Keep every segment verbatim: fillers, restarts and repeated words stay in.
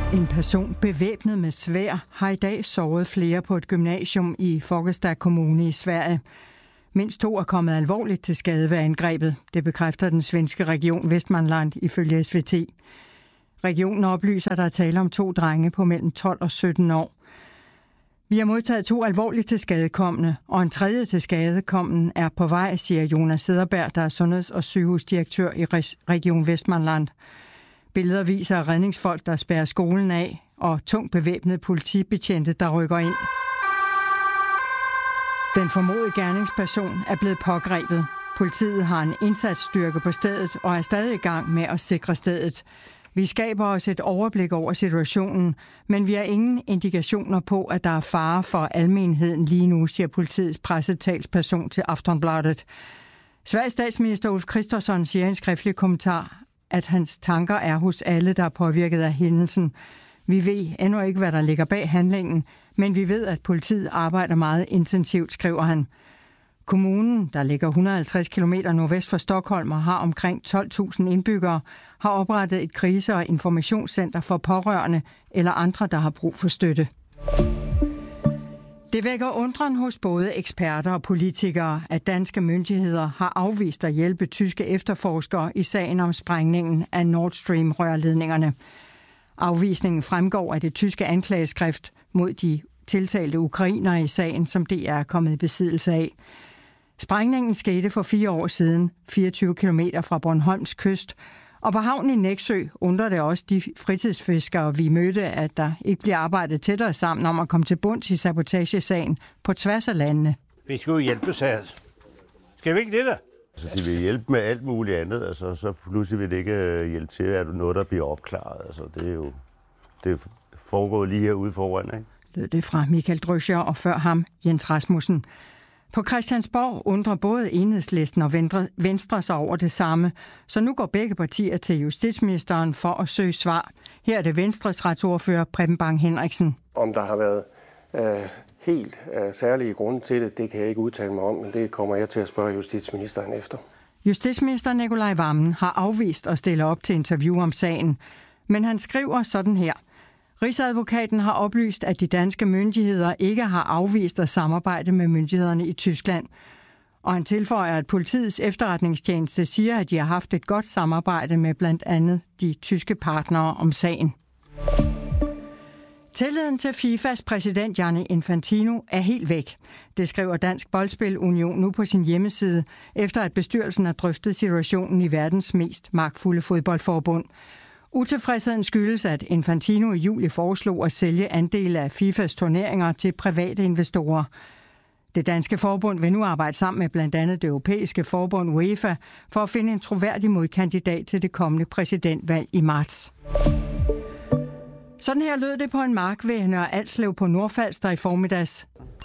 En person bevæbnet med sværd har i dag såret flere på et gymnasium i Fagersta kommune i Sverige. Mindst to er kommet alvorligt til skade ved angrebet. Det bekræfter den svenske region Västmanland ifølge S V T. Regionen oplyser, at der er tale om to drenge på mellem tolv og sytten år. Vi har modtaget to alvorligt til skadekommende, og en tredje til skadekommende er på vej, siger Jonas Sederberg, der er sundheds- og sygehusdirektør i Region Västmanland. Billeder viser redningsfolk, der spærrer skolen af, og tungt bevæbnede politibetjente, der rykker ind. Den formodede gerningsperson er blevet pågrebet. Politiet har en indsatsstyrke på stedet og er stadig i gang med at sikre stedet. Vi skaber os et overblik over situationen, men vi har ingen indikationer på, at der er fare for almenheden lige nu, siger politiets pressetalsperson til Aftonbladet. Sveriges statsminister Ulf Kristersson siger i en skriftlig kommentar, at hans tanker er hos alle, der er påvirket af hændelsen. Vi ved endnu ikke, hvad der ligger bag handlingen, men vi ved, at politiet arbejder meget intensivt, skriver han. Kommunen, der ligger et hundrede og halvtreds kilometer nordvest for Stockholm og har omkring tolv tusind indbyggere, har oprettet et krise- og informationscenter for pårørende eller andre, der har brug for støtte. Det vækker undren hos både eksperter og politikere, at danske myndigheder har afvist at hjælpe tyske efterforskere i sagen om sprængningen af Nord Stream-rørledningerne. Afvisningen fremgår af det tyske anklageskrift mod de tiltalte ukrainere i sagen, som D R er kommet i besiddelse af. Sprængningen skete for fire år siden, fireogtyve kilometer fra Bornholms kyst, og på havnen i Nexø undrer det også de fritidsfiskere, vi mødte, at der ikke bliver arbejdet tættere sammen om at komme til bunds i sabotagesagen på tværs af landene. Vi skal jo hjælpe sig. Skal vi ikke det der? Altså, de vil hjælpe med alt muligt andet, altså, så pludselig vil det ikke hjælpe til, at noget, der bliver opklaret. Altså, det er jo det foregår lige herude foran, ikke? Lød det fra Michael Drøscher og før ham Jens Rasmussen. På Christiansborg undrer både Enhedslisten og Venstre sig over det samme, så nu går begge partier til justitsministeren for at søge svar. Her er det Venstres retsordfører Preben Bang Henriksen. Om der har været øh, helt øh, særlige grunde til det, det kan jeg ikke udtale mig om, men det kommer jeg til at spørge justitsministeren efter. Justitsminister Nicolai Wammen har afvist at stille op til interview om sagen, men han skriver sådan her. Rigsadvokaten har oplyst, at de danske myndigheder ikke har afvist at samarbejde med myndighederne i Tyskland. Og han tilføjer, at politiets efterretningstjeneste siger, at de har haft et godt samarbejde med blandt andet de tyske partnere om sagen. Tilliden til FIFAs præsident Gianni Infantino er helt væk. Det skriver Dansk Boldspil Union nu på sin hjemmeside, efter at bestyrelsen har drøftet situationen i verdens mest magtfulde fodboldforbund. Utilfredsheden skyldes, at Infantino i juli foreslog at sælge andele af FIFAs turneringer til private investorer. Det danske forbund vil nu arbejde sammen med blandt andet det europæiske forbund UEFA for at finde en troværdig modkandidat til det kommende præsidentvalg i marts. Sådan her lød det på en mark ved Nørre Alslev på Nordfalster i formiddags.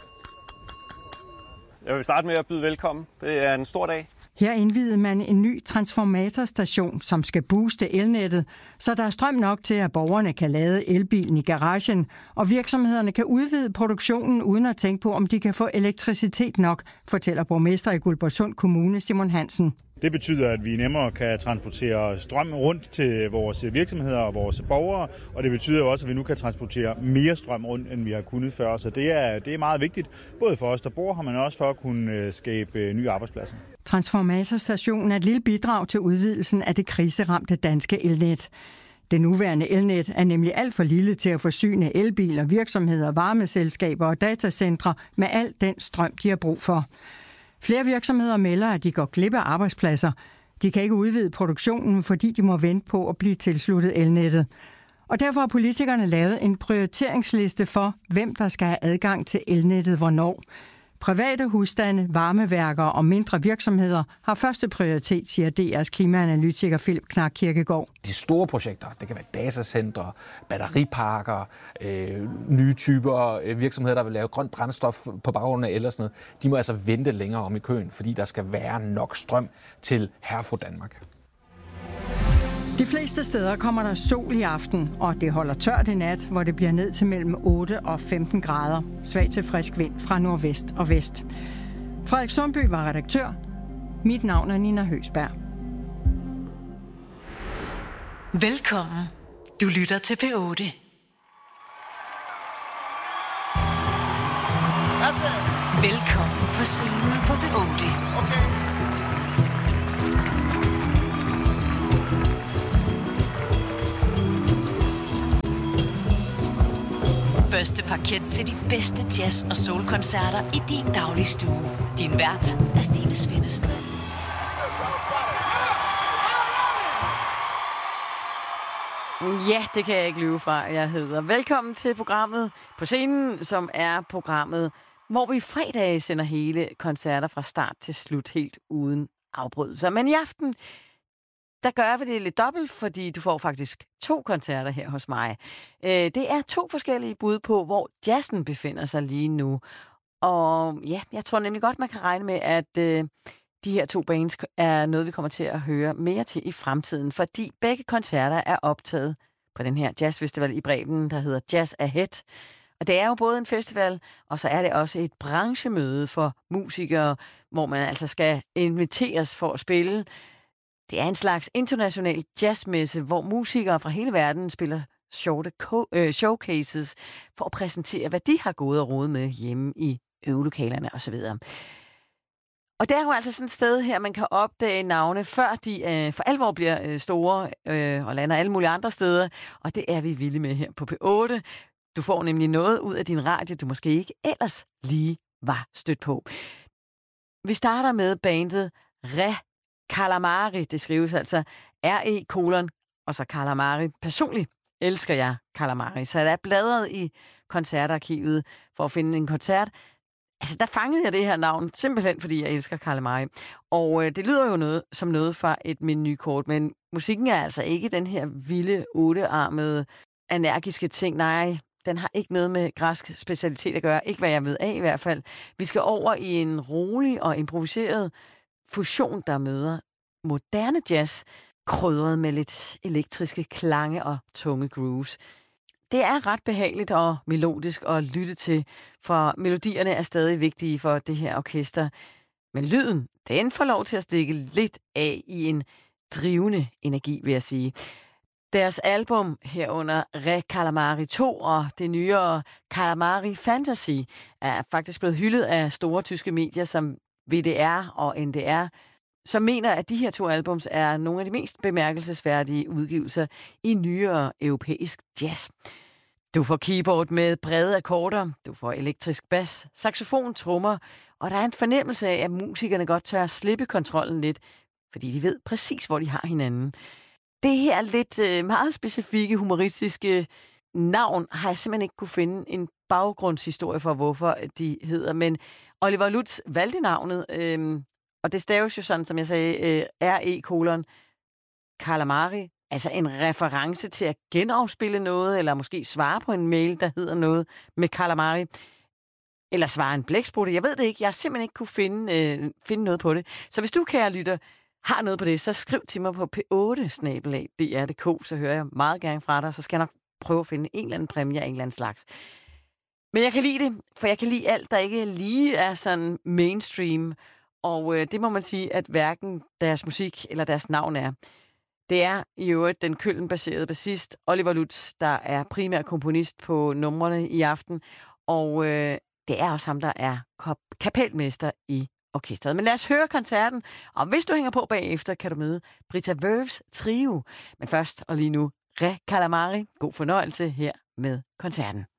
Jeg vil starte med at byde velkommen. Det er en stor dag. Her indvidede man en ny transformatorstation, som skal booste elnettet, så der er strøm nok til, at borgerne kan lade elbilen i garagen, og virksomhederne kan udvide produktionen uden at tænke på, om de kan få elektricitet nok, fortæller borgmester i Guldborgsund Kommune Simon Hansen. Det betyder, at vi nemmere kan transportere strøm rundt til vores virksomheder og vores borgere, og det betyder også, at vi nu kan transportere mere strøm rundt, end vi har kunnet før. Så det er, det er meget vigtigt, både for os, der bor her, men også for at kunne skabe nye arbejdspladser. Transformatorstationen er et lille bidrag til udvidelsen af det kriseramte danske elnet. Det nuværende elnet er nemlig alt for lille til at forsyne elbiler, virksomheder, varmeselskaber og datacentre med al den strøm, de har brug for. Flere virksomheder melder, at de går glip af arbejdspladser. De kan ikke udvide produktionen, fordi de må vente på at blive tilsluttet elnettet. Og derfor har politikerne lavet en prioriteringsliste for, hvem der skal have adgang til elnettet hvornår. Private husstande, varmeværker og mindre virksomheder har første prioritet, siger D R's klimaanalytiker Philip Knark Kirkegaard. De store projekter, det kan være datacentre, batteriparker, øh, nye typer øh, virksomheder, der vil lave grønt brændstof på baggrund af el og sådan noget, de må altså vente længere om i køen, fordi der skal være nok strøm til herfra Danmark. De fleste steder kommer der sol i aften, og det holder tørt i nat, hvor det bliver ned til mellem otte og femten grader. Svag til frisk vind fra nordvest og vest. Frederik Sundby var redaktør. Mit navn er Nina Høsberg. Velkommen. Du lytter til P otte. Velkommen på scenen på P otte. Okay. Første parket til de bedste jazz- og soul-koncerter i din daglige stue. Din vært er Stine Svendsen. Ja, det kan jeg ikke lyve fra, jeg hedder. Velkommen til programmet På Scenen, som er programmet, hvor vi i fredag sender hele koncerter fra start til slut, helt uden afbrydelser. Men i aften, der gør vi det lidt dobbelt, fordi du får faktisk to koncerter her hos mig. Det er to forskellige bud på, hvor jazzen befinder sig lige nu. Og ja, jeg tror nemlig godt, man kan regne med, at øh, de her to bands er noget, vi kommer til at høre mere til i fremtiden, fordi begge koncerter er optaget på den her jazzfestival i Bremen, der hedder Jazz Ahead. Og det er jo både en festival, og så er det også et branchemøde for musikere, hvor man altså skal inviteres for at spille. Det er en slags international jazzmesse, hvor musikere fra hele verden spiller shorte showcases for at præsentere, hvad de har gået og rodet med hjemme i øvelokalerne osv. Og det er jo altså sådan et sted her, man kan opdage navne, før de øh, for alvor bliver øh, store øh, og lander alle mulige andre steder. Og det er vi vilde med her på P otte. Du får nemlig noget ud af din radio, du måske ikke ellers lige var stødt på. Vi starter med bandet Re Calamari. Det skrives altså R-E kolon og så Calamari. Personligt elsker jeg Calamari, så jeg er bladret i koncertarkivet for at finde en koncert. Altså, der fangede jeg det her navn, simpelthen fordi jeg elsker Calamari. Og øh, det lyder jo noget som noget fra et menukort, men musikken er altså ikke den her vilde, ottearmede, energiske ting. Nej, den har ikke noget med græsk specialitet at gøre. Ikke hvad jeg ved af i hvert fald. Vi skal over i en rolig og improviseret fusion, der møder moderne jazz, krydret med lidt elektriske klange og tunge grooves. Det er ret behageligt og melodisk at lytte til, for melodierne er stadig vigtige for det her orkester. Men lyden, den får lov til at stikke lidt af i en drivende energi, vil jeg sige. Deres album herunder Re Calamari to og det nyere Calamari Fantasy er faktisk blevet hyldet af store tyske medier som V D R og N D R, som mener, at de her to albums er nogle af de mest bemærkelsesværdige udgivelser i nyere europæisk jazz. Du får keyboard med brede akkorder, du får elektrisk bas, saxofon, trommer, og der er en fornemmelse af, at musikerne godt tør at slippe kontrollen lidt, fordi de ved præcis, hvor de har hinanden. Det her lidt øh, meget specifikke humoristiske navn har jeg simpelthen ikke kunne finde en baggrundshistorie for, hvorfor de hedder, men Oliver Lutz valgte navnet, øh, og det staves jo sådan, som jeg sagde, øh, R-E kolon Calamari, altså en reference til at genafspille noget, eller måske svare på en mail, der hedder noget med Calamari, eller svare en blæksprutte. Jeg ved det ikke. Jeg har simpelthen ikke kunne finde, øh, finde noget på det. Så hvis du, kære lytter, har noget på det, så skriv til mig på p otte snabel-a d r punktum d k, så hører jeg meget gerne fra dig, så skal jeg nok prøve at finde en eller anden præmie af en eller anden slags. Men jeg kan lide det, for jeg kan lide alt, der ikke lige er sådan mainstream, og øh, det må man sige, at hverken deres musik eller deres navn er. Det er i øvrigt den Køln-baserede bassist Oliver Lutz, der er primær komponist på numrene i aften, og øh, det er også ham, der er kapelmester i orkestret. Men lad os høre koncerten, og hvis du hænger på bagefter, kan du møde Britta Verves trio. Men først og lige nu, Re Calamari. God fornøjelse her med koncerten.